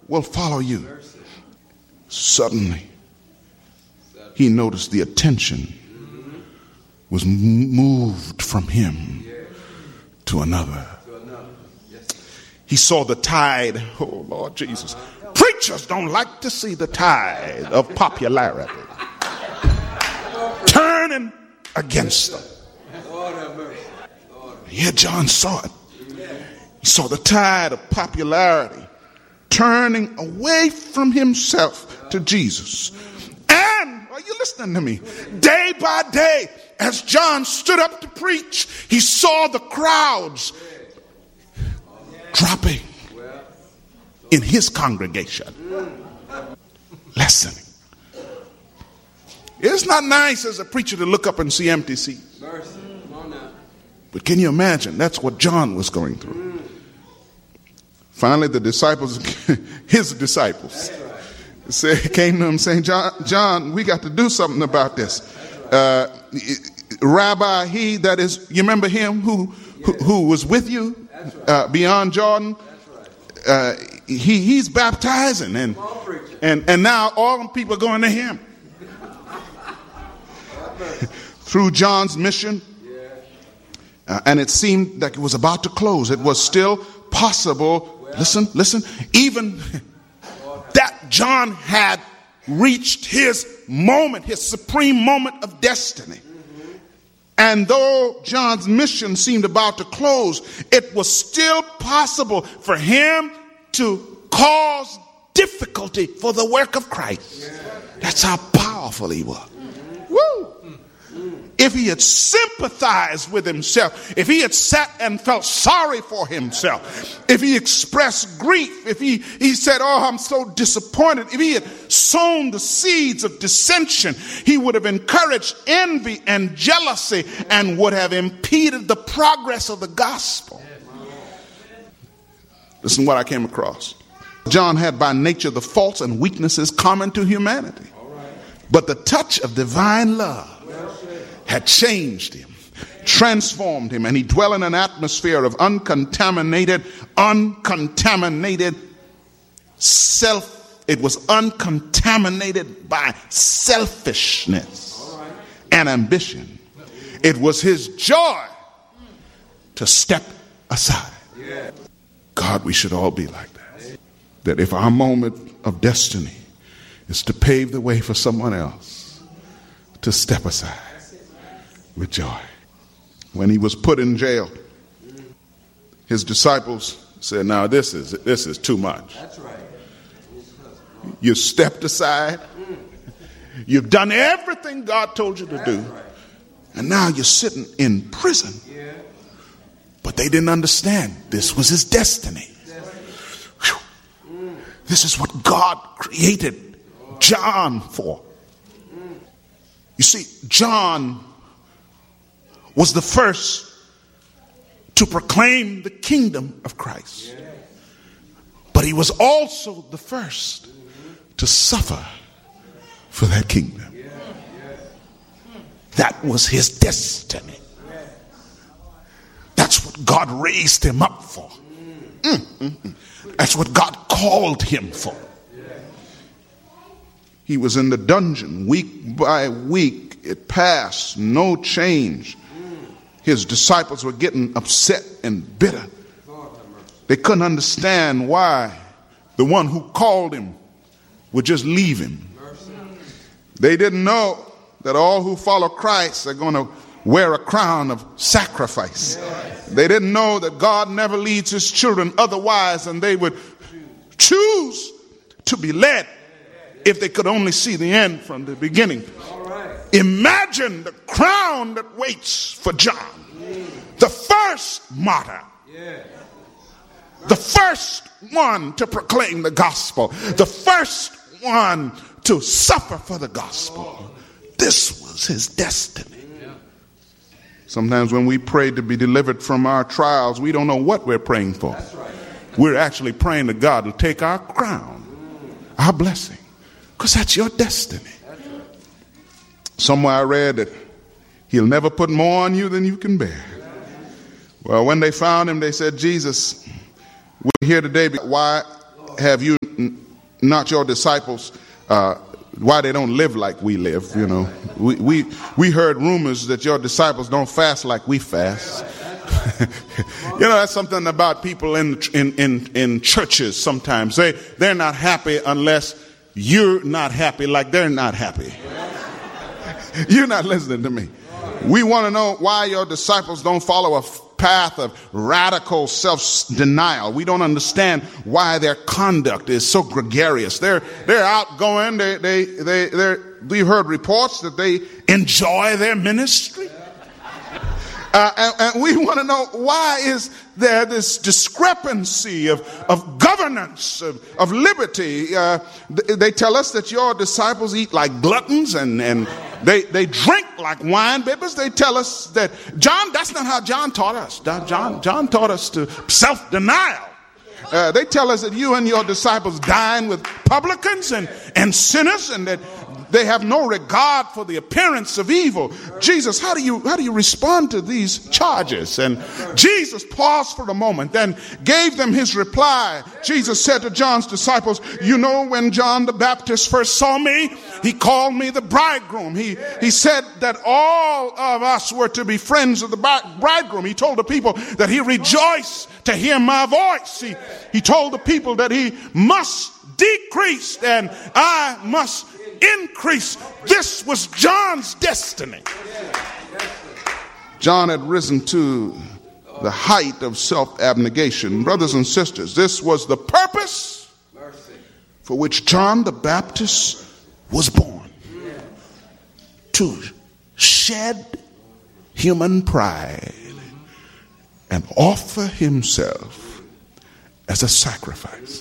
will follow you. Suddenly, he noticed the attention was moved from him to another. He saw the tide. Oh, Lord Jesus. Preachers don't like to see the tide of popularity turning against them. Yeah, John saw it. He saw the tide of popularity turning away from himself to Jesus. And, are you listening to me? Day by day, as John stood up to preach, he saw the crowds dropping in his congregation, listening. It's not nice as a preacher to look up and see empty seats. But can you imagine? That's what John was going through. Finally, the disciples, his disciples, came to him saying, John, we got to do something about this. Rabbi, he that is, you remember him who was with you beyond Jordan? He's baptizing, and now all the people are going to him. Through John's mission, and it seemed like it was about to close. It was still possible. Listen, even that John had reached his moment, his supreme moment of destiny. And though John's mission seemed about to close, it was still possible for him to cause difficulty for the work of Christ. That's how powerful he was. Woo! If he had sympathized with himself, if he had sat and felt sorry for himself, if he expressed grief, if he said, oh, I'm so disappointed, if he had sown the seeds of dissension, he would have encouraged envy and jealousy and would have impeded the progress of the gospel. Listen to what I came across. John had by nature the faults and weaknesses common to humanity, but the touch of divine love had changed him, transformed him, and he dwelt in an atmosphere of uncontaminated self. It was uncontaminated by selfishness and ambition. It was his joy to step aside. God, we should all be like that. That if our moment of destiny is to pave the way for someone else, to step aside with joy. When he was put in jail, his disciples said, now this is too much. That's right. You stepped aside. You've done everything God told you to do. And now you're sitting in prison. But they didn't understand. This was his destiny. Whew. This is what God created John for. You see, John was the first to proclaim the kingdom of Christ. But he was also the first to suffer for that kingdom. That was his destiny. That's what God raised him up for. That's what God called him for. He was in the dungeon week by week. It passed, no change. His disciples were getting upset and bitter. They couldn't understand why the one who called him would just leave him. They didn't know that all who follow Christ are going to wear a crown of sacrifice. They didn't know that God never leads his children otherwise, and they would choose to be led if they could only see the end from the beginning. Imagine the crown that waits for John, the first martyr, the first one to proclaim the gospel, the first one to suffer for the gospel. This was his destiny. Sometimes when we pray to be delivered from our trials, we don't know what we're praying for. We're actually praying to God to take our crown, our blessing, because that's your destiny. Somewhere I read that he'll never put more on you than you can bear. Well, when they found him, they said, Jesus, we're here today. Why have you not your disciples, why they don't live like we live. You know, we heard rumors that your disciples don't fast like we fast. You know, that's something about people in churches. Sometimes they're not happy unless you're not happy like they're not happy. You're not listening to me. We want to know why your disciples don't follow a path of radical self-denial. We don't understand why their conduct is so gregarious. They're outgoing. We've heard reports that they enjoy their ministry. And we want to know, why is there this discrepancy of governance, of liberty? They tell us that your disciples eat like gluttons and they drink like wine bibbers. They tell us that that's not how John taught us. John taught us to self-denial. They tell us that you and your disciples dine with publicans and sinners, and that they have no regard for the appearance of evil. Jesus, how do you respond to these charges? And Jesus paused for a moment, then gave them his reply. Jesus said to John's disciples, you know, when John the Baptist first saw me, he called me the bridegroom. He said that all of us were to be friends of the bridegroom. He told the people that he rejoiced to hear my voice. He told the people that he must decrease and I must increase. This was John's destiny. John had risen to the height of self-abnegation. Brothers and sisters, this was the purpose for which John the Baptist was born. To shed human pride and offer himself as a sacrifice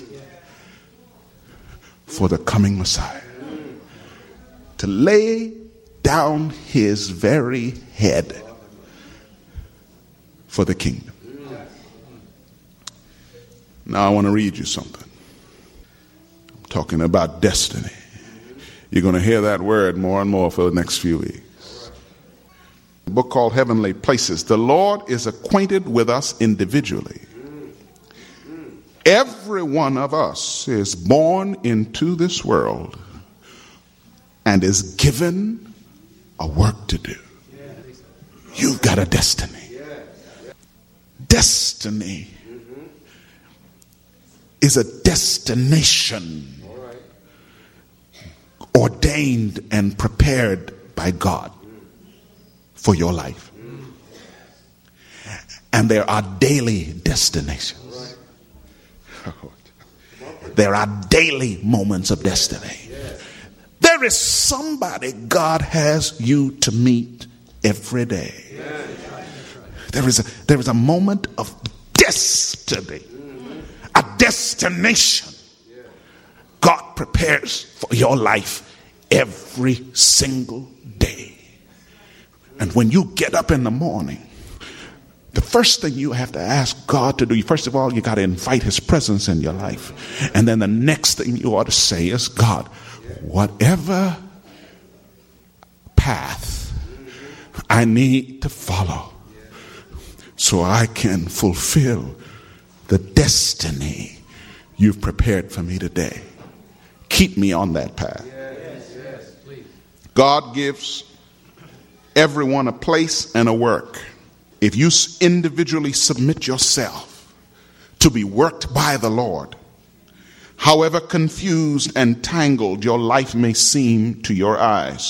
for the coming Messiah. To lay down his very head for the kingdom. Now I want to read you something. I'm talking about destiny. You're going to hear that word more and more for the next few weeks. A book called Heavenly Places. The Lord is acquainted with us individually. Every one of us is born into this world and is given a work to do. You've got a destiny. Destiny is a destination ordained and prepared by God for your life. And there are daily destinations. There are daily moments of destiny. There is somebody God has you to meet every day. There is a moment of destiny, a destination God prepares for your life every single day. And when you get up in the morning, the first thing you have to ask God to do, first of all, you got to invite his presence in your life. And then the next thing you ought to say is, God, whatever path I need to follow so I can fulfill the destiny you've prepared for me today, keep me on that path. God gives everyone a place and a work. If you individually submit yourself to be worked by the Lord, however confused and tangled your life may seem to your eyes,